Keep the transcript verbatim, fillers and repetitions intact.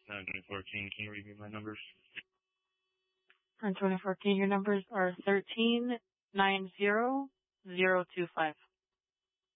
nine twenty fourteen, can you read me my numbers? nine twenty fourteen, your numbers are thirteen nine zero zero two five.